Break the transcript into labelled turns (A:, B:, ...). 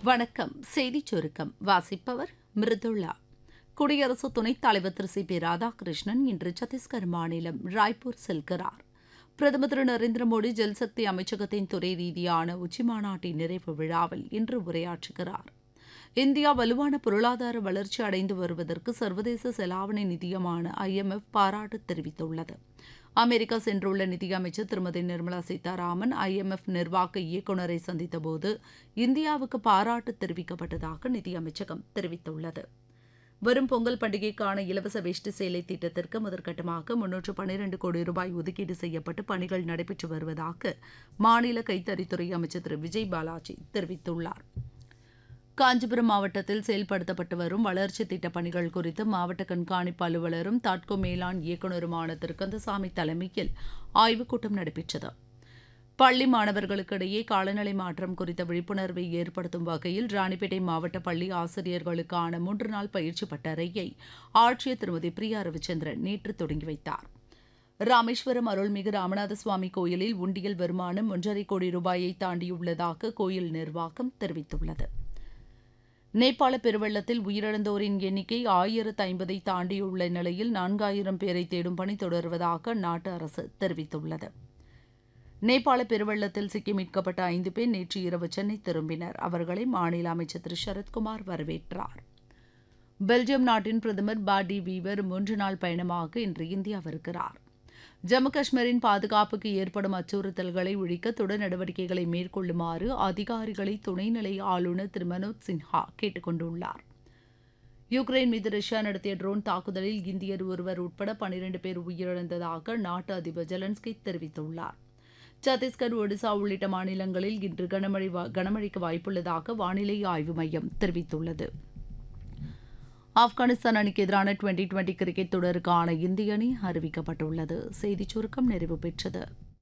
A: வணக்கம். செய்திச் சுருக்கம் வாசிப்பவர் மிருதுளா. குடியரசு துணைத் தலைவர் திரு சி பி ராதாகிருஷ்ணன் இன்று சத்தீஸ்கர் மாநிலம் ராய்ப்பூர் செல்கிறார். பிரதமர் திரு நரேந்திர மோடி ஜல்சக்தி அமைச்சகத்தின் துறை ரீதியான உச்சிமாநாட்டின் நிறைவு விழாவில் இன்று உரையாற்றுகிறார். இந்தியா வலுவான பொருளாதார வளர்ச்சி அடைந்து வருவதற்கு சர்வதேச செலாவணி நிதியமான IMF பாராட்டு தெரிவித்துள்ளது. அமெரிக்கா சென்றுள்ள நிதியமைச்சர் திருமதி நிர்மலா சீதாராமன் IMF நிர்வாக இயக்குநரை சந்தித்தபோது இந்தியாவுக்கு பாராட்டு தெரிவிக்கப்பட்டதாக நிதியமைச்சகம் தெரிவித்துள்ளது. வரும் பொங்கல் பண்டிகைக்கான இலவச வேஷ்டி சேலை திட்டத்திற்கு முதற்கட்டமாக 312 கோடி ரூபாய் ஒதுக்கீடு செய்யப்பட்டு பணிகள் நடைபெற்று வருவதாக மாநில கைத்தறித்துறை அமைச்சர் திரு விஜய் பாலாஜி தெரிவித்துள்ளார். காஞ்சிபுரம் மாவட்டத்தில் செயல்படுத்தப்பட்டு வரும் வளர்ச்சித் திட்டப் பணிகள் குறித்து மாவட்ட கண்காணிப்பு அலுவலரும் தாட்கோ மேலாண் இயக்குநருமான திரு கந்தசாமி தலைமையில் ஆய்வுக் கூட்டம் நடைபெற்றது. பள்ளி மாணவர்களுக்கிடையே காலநிலை மாற்றம் குறித்த விழிப்புணர்வை ஏற்படுத்தும் வகையில் ராணிப்பேட்டை மாவட்ட பள்ளி ஆசிரியர்களுக்கான 3 நாள் பயிற்சி பட்டறையை ஆட்சியர் திருமதி பிரியா ரவிச்சந்திரன் நேற்று தொடங்கி வைத்தார். ராமேஸ்வரம் அருள்மிகு ராமநாத சுவாமி கோயிலில் உண்டியல் வருமானம் 1,50 கோடி ரூபாயை தாண்டியுள்ளதாக கோயில் நிர்வாகம் தெரிவித்துள்ளது. நேபாள பெருவெள்ளத்தில் உயிரிழந்தோரின் எண்ணிக்கை 1050 தாண்டியுள்ள நிலையில் 4000 பேரை தேடும் பணி தொடர்வதாக அந்நாட்டு அரசு தெரிவித்துள்ளது. நேபாள பெருவெள்ளத்தில் சிக்கி மீட்கப்பட்ட 5 பேர் நேற்று இரவு சென்னை திரும்பினர். அவர்களை மாநில அமைச்சர் திரு சரத்குமார் வரவேற்றார். பெல்ஜியம் நாட்டின் பிரதமர் பாடி வீவர் 3 நாள் பயணமாக இன்று இந்தியா வருகிறார். ஜம்மு காஷ்மீரின் பாதுகாப்புக்கு ஏற்படும் அச்சுறுத்தல்களை ஒழிக்க தொடர் நடவடிக்கைகளை மேற்கொள்ளுமாறு அதிகாரிகளை துணைநிலை ஆளுநர் திரு மனோஜ் சின்ஹா கேட்டுக் கொண்டுள்ளார். யுக்ரைன் மீது ரஷ்யா நடத்திய ட்ரோன் தாக்குதலில் இந்தியர் ஒருவர் உட்பட 12 பேர் உயிரிழந்ததாக நாட்டு அதிபர் ஜெலன்ஸ்கி தெரிவித்துள்ளார். சத்தீஸ்கர், ஒடிசா உள்ளிட்ட மாநிலங்களில் இன்று கனமழைக்கு வாய்ப்புள்ளதாக வானிலை ஆய்வு மையம் தெரிவித்துள்ளது. ஆப்கானிஸ்தான் அணிக்கு எதிரான 2020 கிரிக்கெட் தொடருக்கான இந்திய அணி அறிவிக்கப்பட்டுள்ளது. செய்திச் சுருக்கம் நிறைவு பெற்றது.